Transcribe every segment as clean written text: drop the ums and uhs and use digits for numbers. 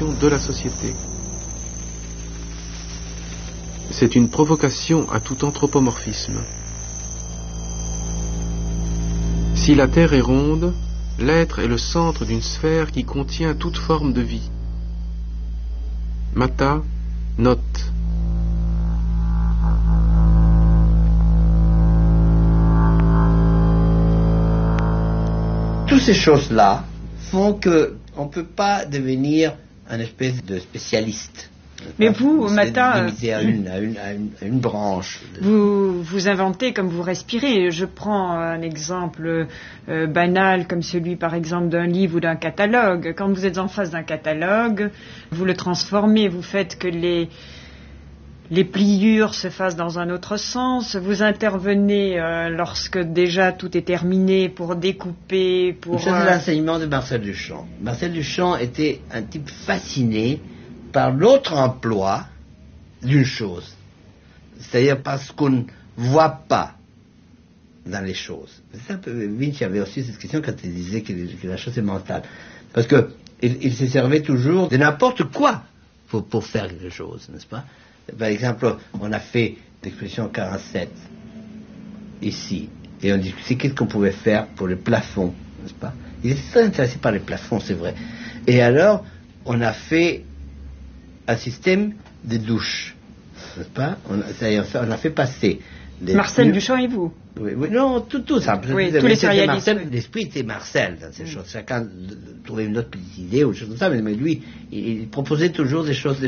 conditions de la société. C'est une provocation à tout anthropomorphisme. Si la Terre est ronde, l'être est le centre d'une sphère qui contient toute forme de vie. Mata note. Toutes ces choses-là font qu'on ne peut pas devenir un espèce de spécialiste. Mais vous, Mata, limité à une branche. Vous inventez comme vous respirez. Je prends un exemple banal comme celui, par exemple, d'un livre ou d'un catalogue. Quand vous êtes en face d'un catalogue, vous le transformez, vous faites que les pliures se fassent dans un autre sens. Vous intervenez lorsque déjà tout est terminé pour découper, pour... Ça, c'est l'enseignement de Marcel Duchamp. Marcel Duchamp était un type fasciné par l'autre emploi d'une chose. C'est-à-dire parce qu'on ne voit pas dans les choses. Vinci avait aussi cette question quand il disait que la chose est mentale. Parce qu'il se servait toujours de n'importe quoi pour faire quelque chose, n'est-ce pas? Par exemple, on a fait l'exposition 47 ici, et on discutait qu'est-ce qu'on pouvait faire pour les plafonds, n'est-ce pas? Il était très intéressé par les plafonds, c'est vrai. Et alors, on a fait un système de douche, n'est-ce pas? On a fait passer... Marcel Duchamp et vous? Oui, non, tout ça. Oui, tous les surréalistes. L'esprit était Marcel dans ces choses. Chacun trouvait une autre petite idée ou des choses comme ça, mais lui, il proposait toujours des choses...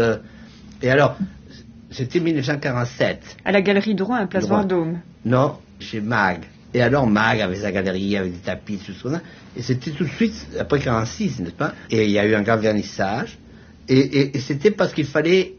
Et alors, c'était 1947. À la Galerie Drouin, à Place Vendôme? Non, chez Mag. Et alors Mag avait sa galerie avec des tapis, tout ça. Et c'était tout de suite après 1946, n'est-ce pas? Et il y a eu un grand vernissage. Et c'était parce qu'il fallait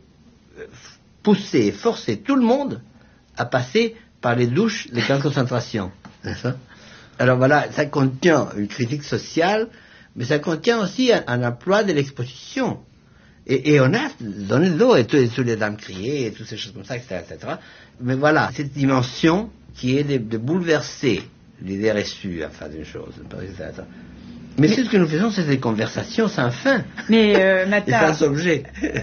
pousser, forcer tout le monde à passer par les douches des camps de concentration. N'est-ce pas? Alors voilà, ça contient une critique sociale, mais ça contient aussi un emploi de l'exposition. Et on a donné de l'eau, et toutes les dames criaient, et toutes ces choses comme ça, etc., etc. Mais voilà, cette dimension qui est de bouleverser l'idée reçue, enfin, d'une chose, etc. Mais c'est ce que nous faisons, c'est des conversations sans fin. Mais, Mata... Et sans objet.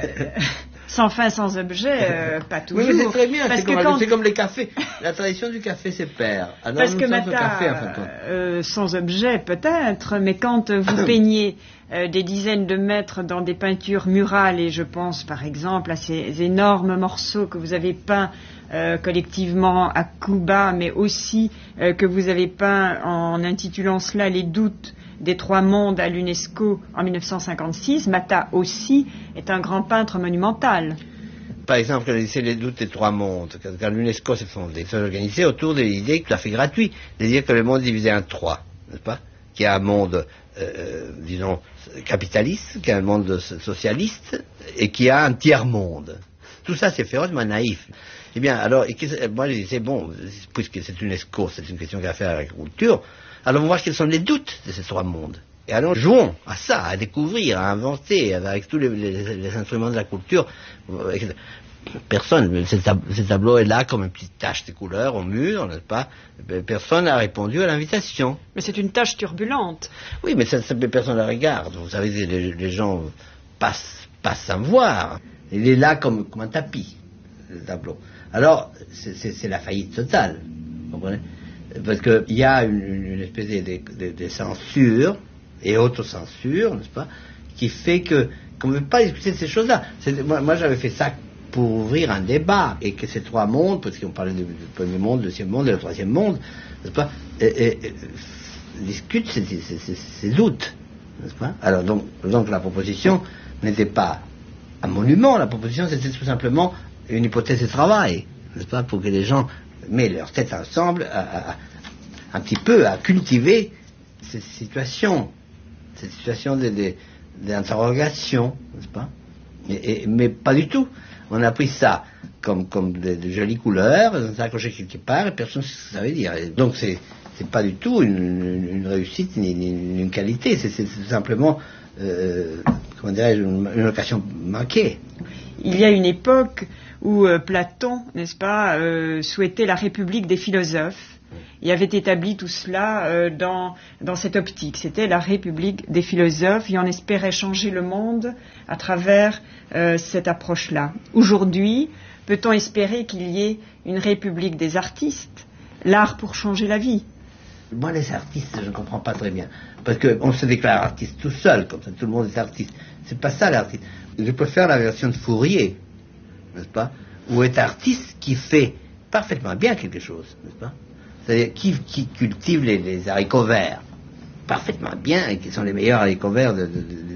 Sans fin, sans objet, pas toujours. Oui, mais c'est très bien, c'est comme les cafés. La tradition du café se perd. Alors, parce que Mata, sans objet peut-être, mais quand vous peignez des dizaines de mètres dans des peintures murales, et je pense par exemple à ces énormes morceaux que vous avez peints collectivement à Cuba, mais aussi que vous avez peints en intitulant cela Les doutes des trois mondes à l'UNESCO en 1956, Mata aussi est un grand peintre monumental. Par exemple, quand il disait Les doutes des trois mondes, quand l'UNESCO s'est fondé, s'est organisé autour de l'idée tout à fait gratuite, de dire que le monde est divisé en trois, n'est-ce pas? Qu'il y a un monde, disons, capitaliste, qu'il y a un monde socialiste, et qu'il y a un tiers-monde. Tout ça, c'est férocement naïf. Eh bien, alors, moi, je disais, bon, puisque c'est l'UNESCO, c'est une question qui a à faire avec l'agriculture, alors on va voir quels sont les doutes de ces trois mondes. Et alors jouons à ça, à découvrir, à inventer, avec tous les instruments de la culture. Personne, ce tableau est là comme une petite tache de couleur au mur, n'est-ce pas? Personne n'a répondu à l'invitation. Mais c'est une tâche turbulente. Oui, mais personne ne la regarde. Vous savez, les gens passent sans voir. Il est là comme un tapis, le tableau. Alors, c'est la faillite totale, vous comprenez? Parce qu'il y a une espèce de censure et autocensure, n'est-ce pas, qui fait qu'on ne veut pas discuter de ces choses-là. Moi, j'avais fait ça pour ouvrir un débat, et que ces trois mondes, parce qu'on parlait du premier monde, du deuxième monde et du troisième monde, n'est-ce pas, discutent ces doutes, n'est-ce pas? Alors donc la proposition n'était pas un monument, la proposition c'était tout simplement une hypothèse de travail, n'est-ce pas, pour que les gens mettent leur tête ensemble un petit peu à cultiver cette situation d'interrogation, n'est-ce pas? Mais pas du tout. On a pris ça comme de jolies couleurs, on s'est accroché quelque part et personne ne sait ce que ça veut dire. Et donc c'est pas du tout une réussite ni une qualité, c'est tout simplement comment dirais-je, une occasion manquée. Il y a une époque où Platon, n'est-ce pas, souhaitait la république des philosophes. et avait établi tout cela dans cette optique. C'était la République des philosophes et on espérait changer le monde à travers cette approche-là. Aujourd'hui, peut-on espérer qu'il y ait une République des artistes, l'art pour changer la vie? Moi, les artistes, je ne comprends pas très bien. Parce qu'on se déclare artiste tout seul, comme ça, tout le monde est artiste. C'est pas ça l'artiste. Je préfère la version de Fourier, n'est-ce pas? Où est artiste qui fait parfaitement bien quelque chose, n'est-ce pas? C'est-à-dire qui cultive les haricots verts parfaitement bien, et qui sont les meilleurs haricots verts de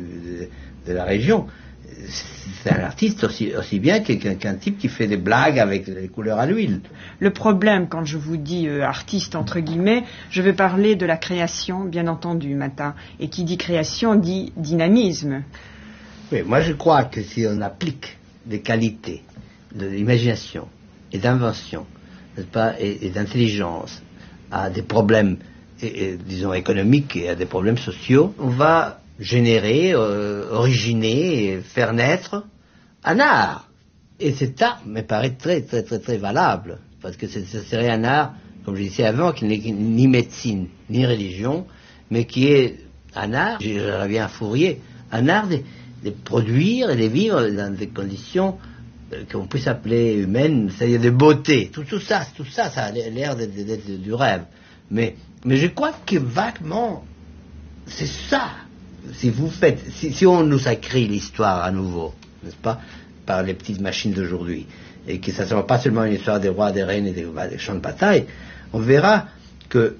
la région. C'est un artiste aussi bien qu'un type qui fait des blagues avec les couleurs à l'huile. Le problème, quand je vous dis artiste entre guillemets, je veux parler de la création, bien entendu, Mata. Et qui dit création dit dynamisme. Oui, moi je crois que si on applique des qualités de l'imagination et d'invention, n'est-ce pas, et d'intelligence à des problèmes, disons, économiques et à des problèmes sociaux, on va générer, originer, et faire naître un art. Et cet art me paraît très, très, très, très valable, parce que ce serait un art, comme je disais avant, qui n'est ni médecine, ni religion, mais qui est un art, je reviens à Fourier, un art de produire et de vivre dans des conditions qu'on puisse appeler humaines, c'est-à-dire de beauté. Tout ça, ça a l'air d'être du rêve. Mais je crois que vaguement, c'est ça. Si on nous écrit l'histoire à nouveau, n'est-ce pas, par les petites machines d'aujourd'hui, et que ça ne sera pas seulement une histoire des rois, des reines et des champs de bataille, on verra que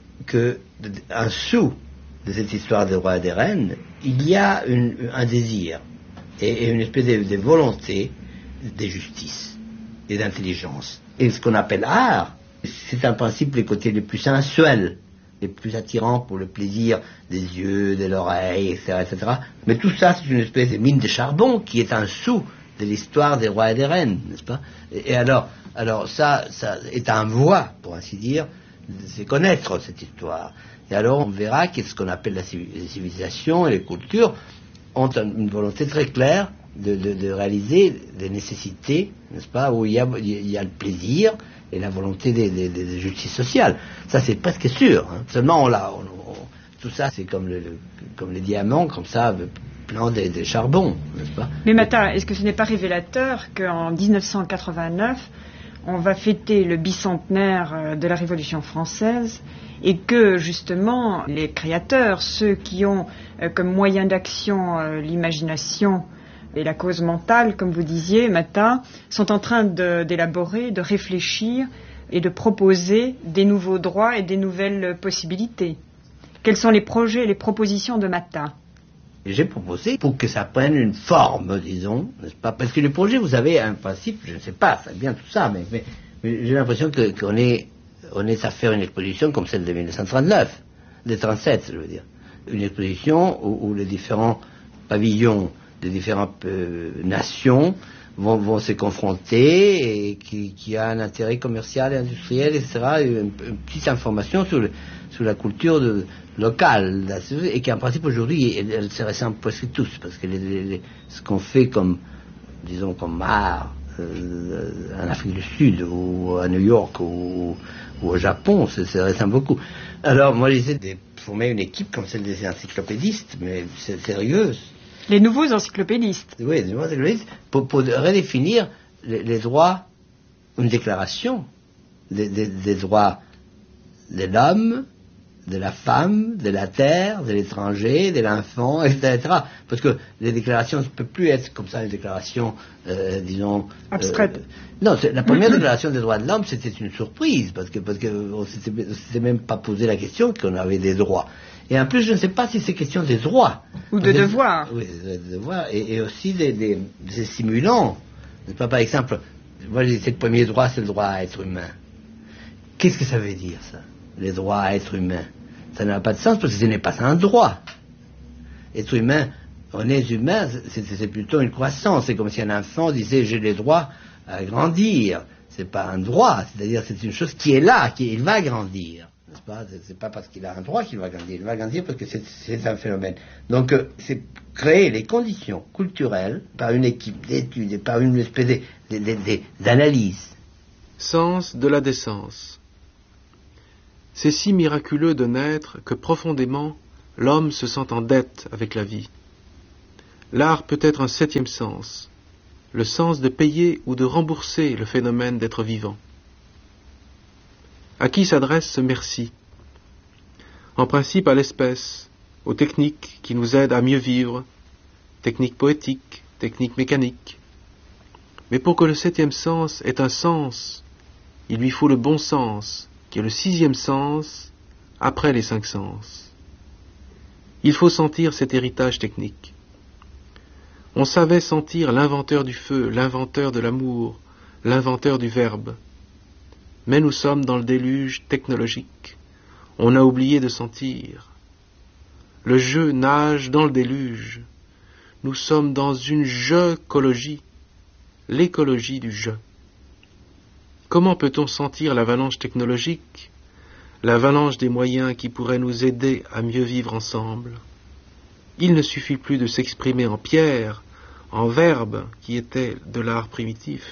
en dessous de cette histoire des rois et des reines, il y a un désir et une espèce de volonté de justice et d'intelligence. Et ce qu'on appelle art, c'est en principe les côtés les plus sensuels, les plus attirants pour le plaisir des yeux, de l'oreille, etc. Mais tout ça, c'est une espèce de mine de charbon qui est en dessous de l'histoire des rois et des reines, n'est-ce pas? Et alors ça est en voie, pour ainsi dire, de connaître cette histoire. Et alors on verra que ce qu'on appelle les civilisations et les cultures ont une volonté très claire de réaliser des nécessités, n'est-ce pas, où il y a le plaisir et la volonté de justice sociale. Ça, c'est presque sûr. Hein. Seulement, tout ça, c'est comme les diamants, comme ça, plein de charbon, n'est-ce pas? Mais Mata, est-ce que ce n'est pas révélateur qu'en 1989, on va fêter le bicentenaire de la Révolution française et que, justement, les créateurs, ceux qui ont comme moyen d'action l'imagination et la cause mentale, comme vous disiez, Mata, sont en train d'élaborer, de réfléchir et de proposer des nouveaux droits et des nouvelles possibilités. Quels sont les projets et les propositions de Mata? J'ai proposé pour que ça prenne une forme, disons, n'est-ce pas? Parce que le projet, vous avez un principe, je ne sais pas, ça bien tout ça, mais j'ai l'impression qu'on est à faire une exposition comme celle de 1939, de 37, je veux dire. Une exposition où les différents pavillons des différentes nations vont se confronter et qui a un intérêt commercial et industriel, etc. Une petite information sur la culture locale, et qui en principe aujourd'hui, elle se ressemble presque tous, parce que ce qu'on fait comme art en Afrique du Sud, ou à New York, ou au Japon, ça ressemble beaucoup. Alors moi j'essaie de former une équipe comme celle des encyclopédistes, mais c'est sérieuse. Les nouveaux encyclopédistes. Oui, les nouveaux encyclopédistes, pour redéfinir les droits, une déclaration des droits de l'homme, de la femme, de la terre, de l'étranger, de l'enfant, etc. Parce que les déclarations ne peuvent plus être comme ça, une déclaration, disons... abstraite. Non, la première déclaration des droits de l'homme, c'était une surprise, parce que on s'était même pas posé la question qu'on avait des droits. Et en plus, je ne sais pas si c'est question des droits. Ou de devoirs. Oui, des devoirs, et aussi des stimulants. Par exemple, moi j'ai dit que le premier droit, c'est le droit à être humain. Qu'est-ce que ça veut dire, ça? Les droits à être humain. Ça n'a pas de sens, parce que ce n'est pas un droit. Être humain, on est humain, c'est plutôt une croissance. C'est comme si un enfant disait, j'ai les droits à grandir. C'est pas un droit, c'est-à-dire c'est une chose qui est là, il va grandir. N'est-ce pas? C'est pas parce qu'il a un droit qu'il va grandir. Il va grandir parce que c'est un phénomène. Donc, c'est créer les conditions culturelles par une équipe d'études et par une espèce d'analyse. Sens de la décence. C'est si miraculeux de naître que profondément, l'homme se sent en dette avec la vie. L'art peut être un septième sens, le sens de payer ou de rembourser le phénomène d'être vivant. À qui s'adresse ce merci? En principe à l'espèce, aux techniques qui nous aident à mieux vivre, techniques poétiques, techniques mécaniques. Mais pour que le septième sens ait un sens, il lui faut le bon sens, qui est le sixième sens, après les cinq sens. Il faut sentir cet héritage technique. On savait sentir l'inventeur du feu, l'inventeur de l'amour, l'inventeur du verbe. Mais nous sommes dans le déluge technologique. On a oublié de sentir. Le jeu nage dans le déluge. Nous sommes dans une jeu-cologie, l'écologie du jeu. Comment peut-on sentir l'avalanche technologique, l'avalanche des moyens qui pourraient nous aider à mieux vivre ensemble? Il ne suffit plus de s'exprimer en pierre, en verbe qui était de l'art primitif.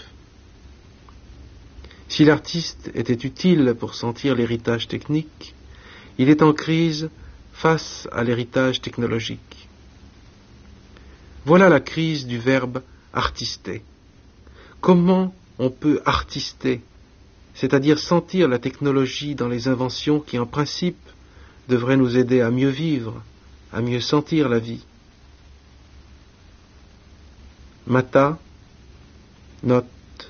Si l'artiste était utile pour sentir l'héritage technique, il est en crise face à l'héritage technologique. Voilà la crise du verbe artister. Comment on peut artister, c'est-à-dire sentir la technologie dans les inventions qui en principe devraient nous aider à mieux vivre, à mieux sentir la vie? Mata, note.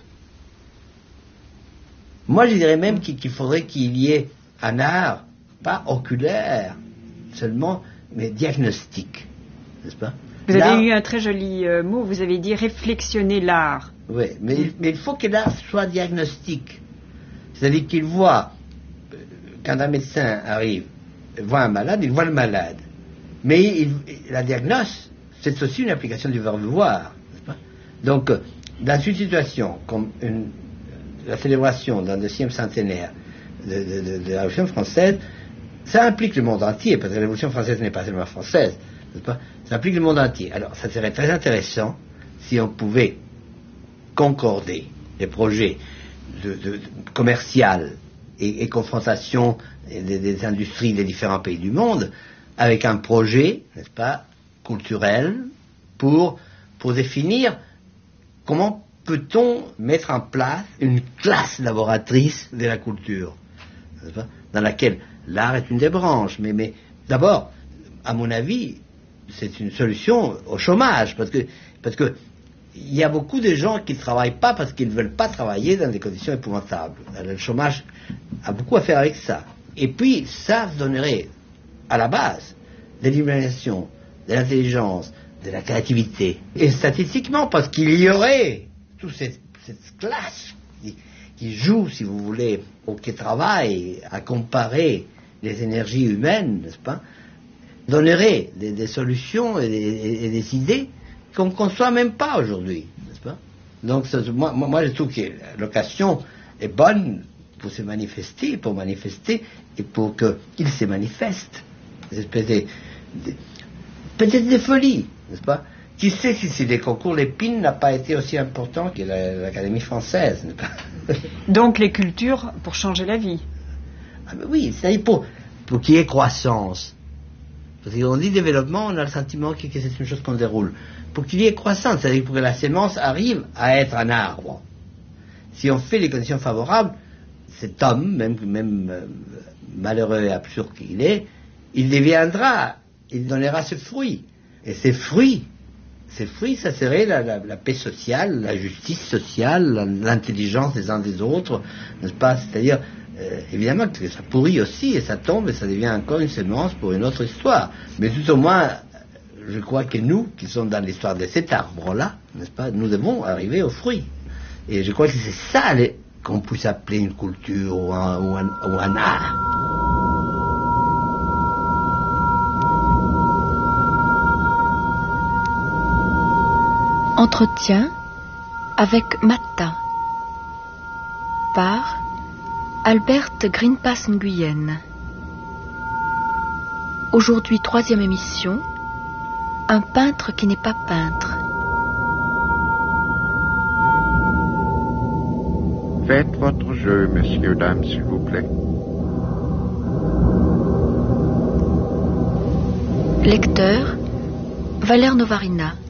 Moi, je dirais même qu'il faudrait qu'il y ait un art, pas oculaire seulement, mais diagnostique, n'est-ce pas? Vous avez eu un très joli mot, vous avez dit réflexionner l'art. Oui, mais il faut que l'art soit diagnostique. C'est-à-dire qu'il voit, quand un médecin arrive, voit un malade, il voit le malade. Mais la diagnose, c'est aussi une application du verbe voir, n'est-ce pas? Donc, dans une situation comme la célébration d'un 2e centenaire de la Révolution française, ça implique le monde entier, parce que la Révolution française n'est pas seulement française, n'est-ce pas? Ça implique le monde entier. Alors, ça serait très intéressant si on pouvait concorder les projets commerciaux et confrontation des industries des différents pays du monde avec un projet, n'est-ce pas, culturel pour définir comment peut-on mettre en place une classe laboratrice de la culture, n'est-ce pas, dans laquelle l'art est une des branches. Mais d'abord, à mon avis, c'est une solution au chômage, parce que il y a beaucoup de gens qui ne travaillent pas parce qu'ils ne veulent pas travailler dans des conditions épouvantables. Alors, le chômage a beaucoup à faire avec ça. Et puis, ça donnerait, à la base, de l'illumination, de l'intelligence, de la créativité. Et statistiquement, parce qu'il y aurait toute cette classe qui joue, si vous voulez, ou qui travaille à comparer les énergies humaines, n'est-ce pas, donnerait des solutions et des idées qu'on ne conçoit même pas aujourd'hui, n'est-ce pas? Donc, moi, je trouve que l'occasion est bonne pour se manifester, et pour qu'il se manifeste. Des espèces peut-être des folies, n'est-ce pas? Qui sait si les concours Lépine n'a pas été aussi important que l'Académie française, n'est-ce pas? Donc, les cultures pour changer la vie. Ah, mais oui, c'est-à-dire pour qu'il y ait croissance. Parce qu'on dit développement, on a le sentiment que c'est une chose qu'on déroule. Pour qu'il y ait croissance, c'est-à-dire pour que la sémence arrive à être un arbre. Si on fait les conditions favorables, cet homme, même malheureux et absurde qu'il est, il deviendra, il donnera ses fruits. Et ces fruits, ça serait la paix sociale, la justice sociale, l'intelligence des uns des autres, n'est-ce pas? C'est-à-dire, évidemment que ça pourrit aussi, et ça tombe, et ça devient encore une semence pour une autre histoire. Mais tout au moins, je crois que nous, qui sommes dans l'histoire de cet arbre-là, n'est-ce pas, nous devons arriver aux fruits. Et je crois que c'est ça qu'on puisse appeler une culture ou un art. Entretien avec Mata par Alberte Greenpass Nguyen. Aujourd'hui, 3e émission, un peintre qui n'est pas peintre. Faites votre jeu, messieurs, dames, s'il vous plaît. Lecteur, Valère Novarina.